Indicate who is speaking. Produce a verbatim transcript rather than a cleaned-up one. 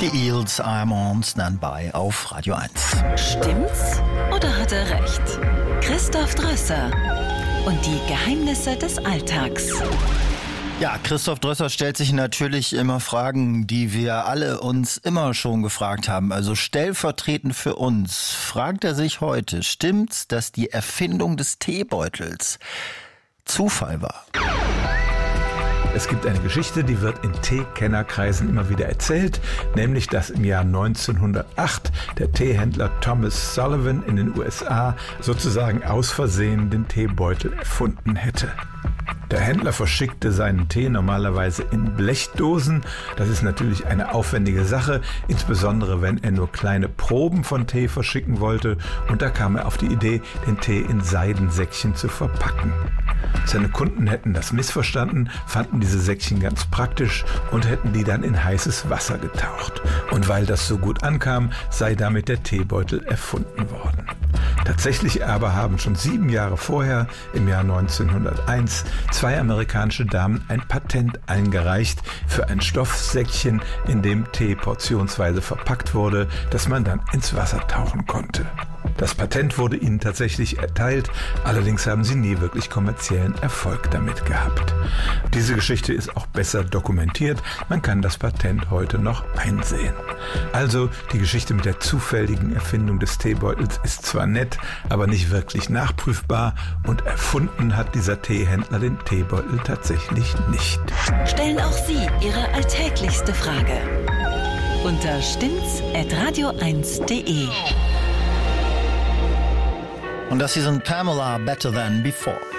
Speaker 1: Die Eels, I'm on Standby auf Radio eins.
Speaker 2: Stimmt's oder hat er recht? Christoph Drösser und die Geheimnisse des Alltags.
Speaker 1: Ja, Christoph Drösser stellt sich natürlich immer Fragen, die wir alle uns immer schon gefragt haben. Also stellvertretend für uns fragt er sich heute, stimmt's, dass die Erfindung des Teebeutels Zufall war?
Speaker 3: Es gibt eine Geschichte, die wird in Teekennerkreisen immer wieder erzählt, nämlich dass im Jahr neunzehnhundertacht der Teehändler Thomas Sullivan in den U S A sozusagen aus Versehen den Teebeutel erfunden hätte. Der Händler verschickte seinen Tee normalerweise in Blechdosen. Das ist natürlich eine aufwendige Sache, insbesondere wenn er nur kleine Proben von Tee verschicken wollte. Und da kam er auf die Idee, den Tee in Seidensäckchen zu verpacken. Seine Kunden hätten das missverstanden, fanden diese Säckchen ganz praktisch und hätten die dann in heißes Wasser getaucht. Und weil das so gut ankam, sei damit der Teebeutel erfunden worden. Tatsächlich aber haben schon sieben Jahre vorher, im Jahr neunzehnhunderteins, zwei amerikanische Damen ein Patent eingereicht für ein Stoffsäckchen, in dem Tee portionsweise verpackt wurde, das man dann ins Wasser tauchen konnte. Das Patent wurde ihnen tatsächlich erteilt, allerdings haben sie nie wirklich kommerziellen Erfolg damit gehabt. Diese Geschichte ist auch besser dokumentiert, man kann das Patent heute noch einsehen. Also, die Geschichte mit der zufälligen Erfindung des Teebeutels ist zwar nett, aber nicht wirklich nachprüfbar und erfunden hat dieser Teehändler den Teebeutel tatsächlich nicht.
Speaker 2: Stellen auch Sie Ihre alltäglichste Frage unter stimmt's at radio eins punkt de.
Speaker 1: Und das hier sind Pamela, Better Than Before.